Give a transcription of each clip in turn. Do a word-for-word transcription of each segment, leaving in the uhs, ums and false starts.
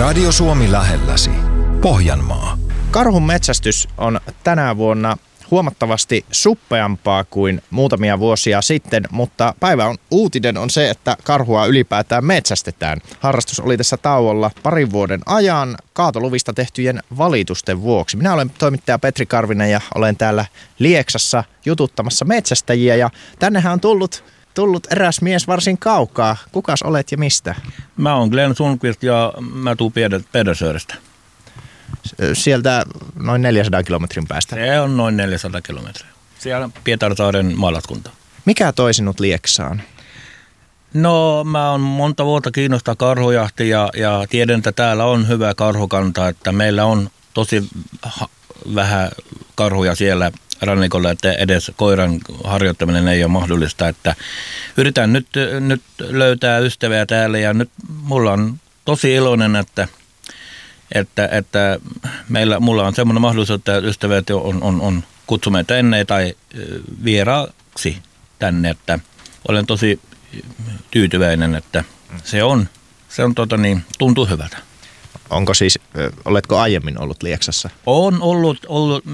Radio Suomi lähelläsi. Pohjanmaa. Karhun metsästys on tänä vuonna huomattavasti suppeampaa kuin muutamia vuosia sitten, mutta päivän uutinen on se, että karhua ylipäätään metsästetään. Harrastus oli tässä tauolla parin vuoden ajan kaatoluvista tehtyjen valitusten vuoksi. Minä olen toimittaja Petri Karvinen ja olen täällä Lieksassa jututtamassa metsästäjiä ja tännehän on tullut, tullut eräs mies varsin kaukaa. Kukas olet ja mistä? Mä oon Glenn Sundqvist ja mä tuun Pedersörestä. Sieltä noin neljänsadan kilometrin päästä. Se on noin neljäsataa kilometriä. Siellä Pietarsaaren maalatkunta. Mikä toi sinut Lieksaan? No mä oon monta vuotta kiinnostaa karhujahti ja, ja tiedän, että täällä on hyvä karhukanta, että meillä on tosi ha- vähän karhuja siellä rannikolla, että edes koiran harjoittaminen ei ole mahdollista. Että yritän nyt, nyt löytää ystäviä täällä ja nyt mulla on tosi iloinen, että Että, että meillä, mulla on semmoinen mahdollisuus, että ystävät on, on, on kutsumme tänne tai vieraaksi tänne, että olen tosi tyytyväinen, että se on, se on tota niin, tuntuu hyvältä. Onko siis, oletko aiemmin ollut Lieksassa? On ollut, ollut,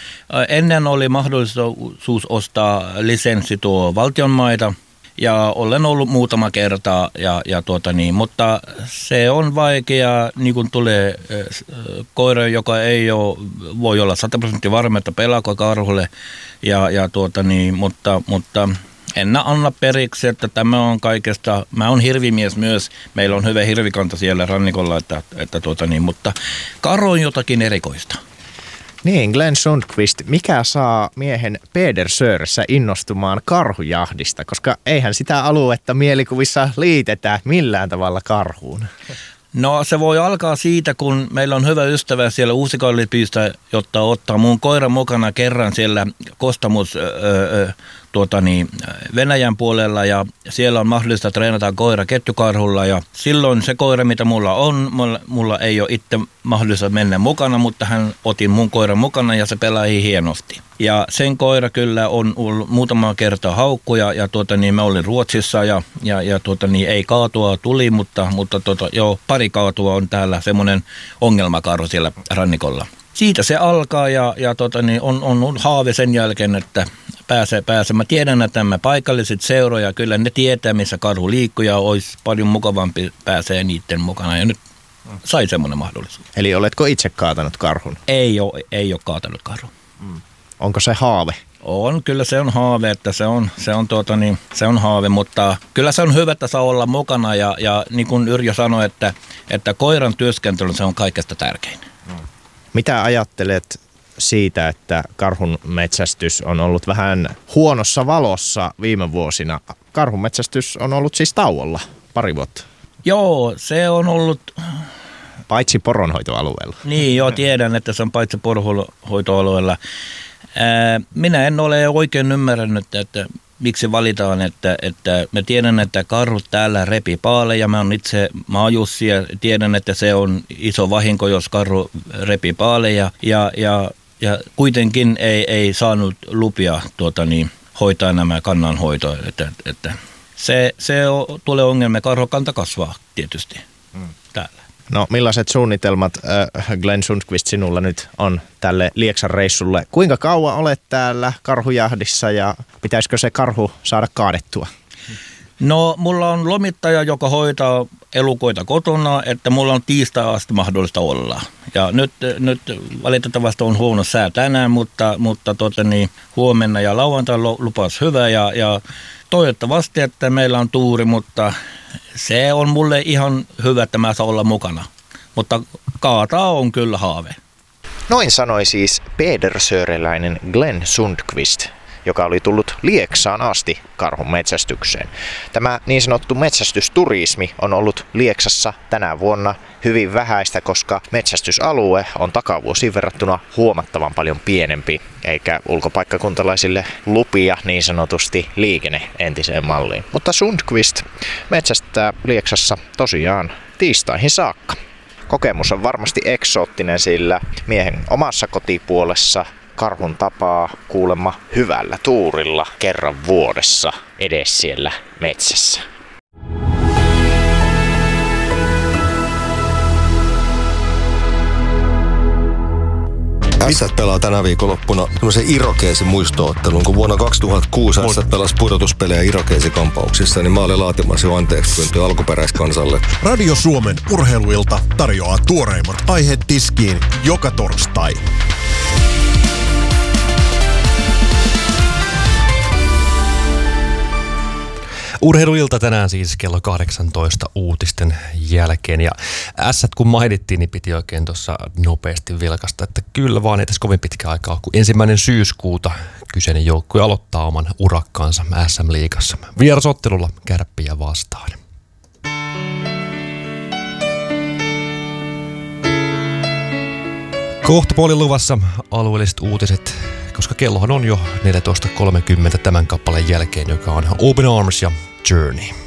ennen oli mahdollisuus ostaa lisenssi tuo valtionmaita. Ja olen ollut muutama kerta, ja, ja tuota niin, mutta se on vaikea, niin kun tulee koira, joka ei ole, voi olla sata prosenttia varma, että pelaako karhulle, ja, ja tuota niin, mutta, mutta en anna periksi, että tämä on kaikesta, mä oon hirvimies myös, meillä on hyvä hirvikanta siellä rannikolla, että, että tuota niin, mutta karhu on jotakin erikoista. Niin, Glenn Sundqvist, mikä saa miehen Pedersöressä innostumaan karhujahdista, koska eihän sitä aluetta mielikuvissa liitetä millään tavalla karhuun? No se voi alkaa siitä, kun meillä on hyvä ystävä siellä Uusikallipyystä, jotta ottaa mun koiran mukana kerran siellä Kostamus öö, tuota niin, Venäjän puolella ja siellä on mahdollista treenata koira ketjukarhulla ja silloin se koira, mitä mulla on, mulla, mulla ei ole itse mahdollista mennä mukana, mutta hän otin mun koiran mukana ja se pelasi hienosti. Ja sen koira kyllä on ollut muutama kerta haukkuja ja tuota niin, mä olin Ruotsissa ja, ja, ja tuota niin, ei kaatua tuli, mutta, mutta tuota, joo, pari kaatua on täällä semmoinen ongelmakarhu siellä rannikolla. Siitä se alkaa ja, ja tota niin, on, on haave sen jälkeen, että pääsee, pääsee. Mä tiedän, että nämä paikalliset seuroja, kyllä ne tietää, missä karhu liikkuu ja olisi paljon mukavampi pääsee niiden mukana. Ja nyt sai semmoinen mahdollisuus. Eli oletko itse kaatanut karhun? Ei ole, ei ole kaatanut karhun. Mm. Onko se haave? On, kyllä se on haave, että se on, se on, tuota niin, se on haave, mutta kyllä se on hyvä, että saa olla mukana ja, ja niin kuin Yrjö sanoi, että, että koiran työskentely se on kaikesta tärkein. Mm. Mitä ajattelet siitä, että karhun metsästys on ollut vähän huonossa valossa viime vuosina? Karhun metsästys on ollut siis tauolla pari vuotta. Joo, se on ollut... Paitsi poronhoitoalueella. Niin, joo, tiedän, että se on paitsi poronhoitoalueella. Ää, minä en ole oikein ymmärtänyt, että miksi valitaan, että, että mä tiedän, että karhut täällä repi paaleja. Mä oon itse maajussi ja tiedän, että se on iso vahinko, jos karhu repi paaleja. Ja, ja, ja kuitenkin ei, ei saanut lupia tuota niin, hoitaa nämä kannanhoitoa. Että, että se, se on, tulee ongelma. Karhukanta kasvaa tietysti hmm. täällä. No millaiset suunnitelmat, äh, Glenn Sundqvist, sinulla nyt on tälle Lieksan reissulle? Kuinka kauan olet täällä karhujahdissa ja pitäisikö se karhu saada kaadettua? No mulla on lomittaja, joka hoitaa elukoita kotona, että mulla on tiistai asti mahdollista olla. Ja nyt, nyt valitettavasti on huono sää tänään, mutta, mutta tota niin, huomenna ja lauantaina lupas hyvä ja, ja toivottavasti, että meillä on tuuri, mutta se on mulle ihan hyvä, että mä saan olla mukana. Mutta kaataa on kyllä haave. Noin sanoi siis pedersöreläinen Glenn Sundqvist, joka oli tullut Lieksaan asti karhun metsästykseen. Tämä niin sanottu metsästysturismi on ollut Lieksassa tänä vuonna hyvin vähäistä, koska metsästysalue on takavuosiin verrattuna huomattavan paljon pienempi, eikä ulkopaikkakuntalaisille lupia niin sanotusti liikene entiseen malliin. Mutta Sundqvist metsästää Lieksassa tosiaan tiistaihin saakka. Kokemus on varmasti eksoottinen, sillä miehen omassa kotipuolessa karhun tapaa kuulemma hyvällä tuurilla kerran vuodessa edes siellä metsässä. Ässät pelaa tänä viikonloppuna tämmöisen Irokeesin muistoottelun, kun vuonna kaksituhattakuusi Ässät pelasi pudotuspelejä Irokeesi-kampauksissa, niin mä olin laatimassa jo anteeksi pyyntöä alkuperäiskansalle. Radio Suomen urheiluilta tarjoaa tuoreimmat aiheet tiskiin joka torstai. Urheiluilta tänään siis kello kahdeksantoista uutisten jälkeen. Ja ässät kun mainittiin, niin piti oikein tuossa nopeasti vilkasta, että kyllä vaan ei tässä kovin pitkä aikaa, kun ensimmäinen syyskuuta kyseinen joukkue aloittaa oman urakkaansa äs äm-liigassa. Vierasottelulla Kärppiä vastaan. Kohta puolin luvassa alueelliset uutiset, koska kellohan on jo neljätoista kolmekymmentä tämän kappaleen jälkeen, joka on Open Arms ja Journey.